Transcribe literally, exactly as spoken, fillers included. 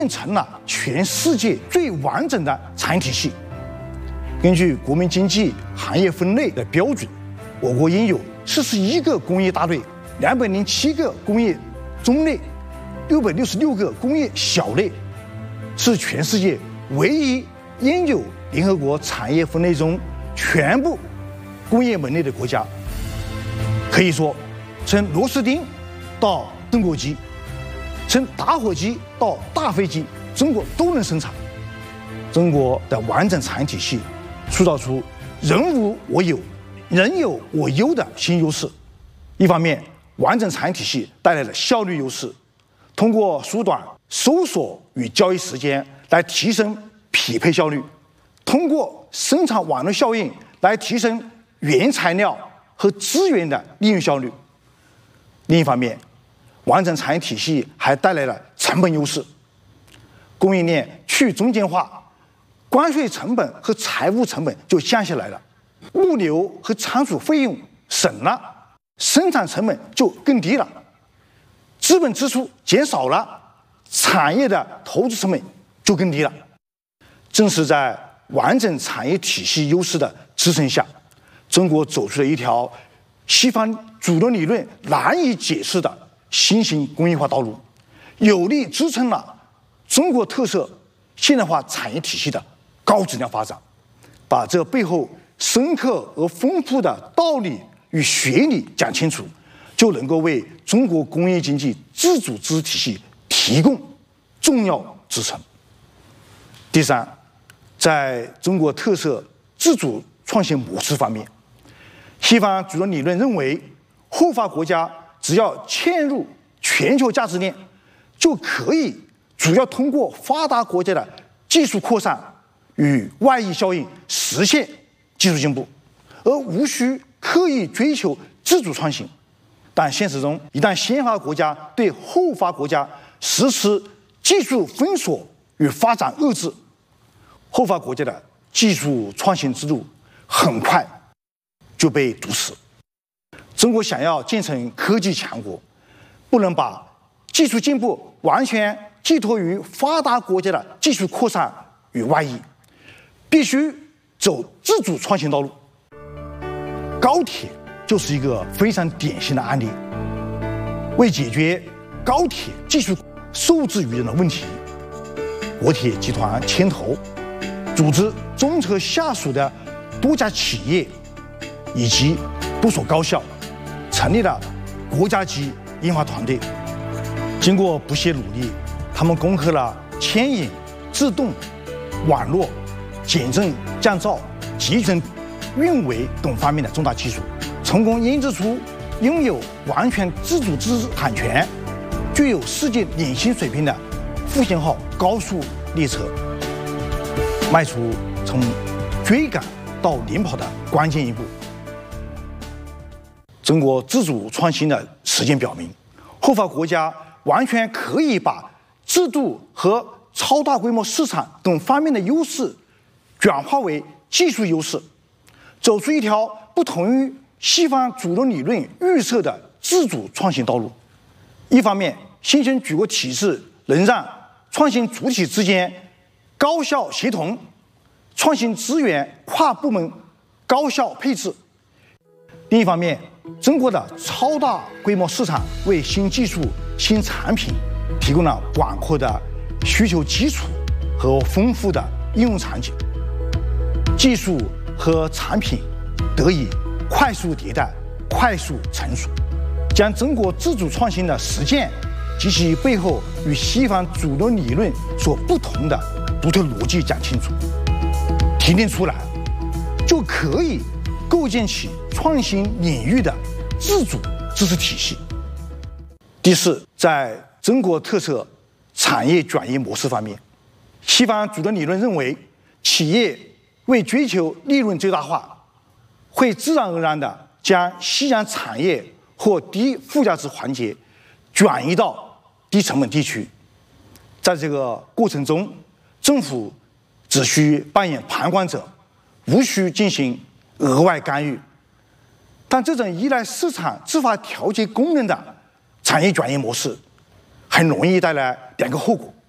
成了全世界最完整的产业体系。根据国民经济行业分类的标准，我国应有四十一个工业大类，两百零七个工业中类，六百六十六个工业小类，是全世界唯一应有联合国产业分类中全部工业门类的国家。可以说，从螺丝钉到升国机，从打火机到大飞机，中国都能生产。中国的完整产业体系塑造出人无我有，人有我优的新优势。一方面，完整产业体系带来了效率优势，通过缩短搜索与交易时间来提升匹配效率，通过生产网络效应来提升原材料和资源的利用效率。另一方面，完整产业体系还带来了成本优势，供应链去中间化，关税成本和财务成本就降下来了，物流和仓储费用省了，生产成本就更低了，资本支出减少了，产业的投资成本就更低了。正是在完整产业体系优势的支撑下，中国走出了一条西方主流理论难以解释的新型工业化道路，有力支撑了中国特色现代化产业体系的高质量发展。把这背后深刻而丰富的道理与学理讲清楚，就能够为中国工业经济自主知识体系提供重要支撑。第三，在中国特色自主创新模式方面，西方主流理论认为，后发国家只要嵌入全球价值链，就可以主要通过发达国家的技术扩散与外溢效应实现技术进步，而无需刻意追求自主创新。但现实中，一旦先发国家对后发国家实施技术封锁与发展遏制，后发国家的技术创新之路很快就被堵死。中国想要建成科技强国，不能把技术进步完全寄托于发达国家的技术扩散与外溢，必须走自主创新道路。高铁就是一个非常典型的案例。为解决高铁技术受制于人的问题，国铁集团牵头组织中车下属的多家企业以及多所高校，成立了国家级研发团队。经过不懈努力，他们攻克了牵引、制动、网络、减震降噪、集成、运维等方面的重大技术，成功研制出拥有完全自主知识产权、具有世界领先水平的复兴号高速列车，迈出从追赶到领跑的关键一步。中国自主创新的实践表明，后发国家完全可以把制度和超大规模市场等方面的优势转化为技术优势，走出一条不同于西方主流理论预测的自主创新道路。一方面，形成举国体制能让创新主体之间高效协同，创新资源跨部门高效配置；另一方面，中国的超大规模市场为新技术、新产品提供了广阔的需求基础和丰富的应用场景，技术和产品得以快速迭代、快速成熟，将中国自主创新的实践及其背后与西方主流理论所不同的独特逻辑讲清楚，提炼出来，就可以构建起创新领域的自主知识体系。第四，在中国特色产业转移模式方面，西方主流理论认为，企业为追求利润最大化，会自然而然地将夕阳产业或低附加值环节转移到低成本地区。在这个过程中，政府只需扮演旁观者，无需进行额外干预。但这种依赖市场自发调节功能的产业转移模式，很容易带来两个后果：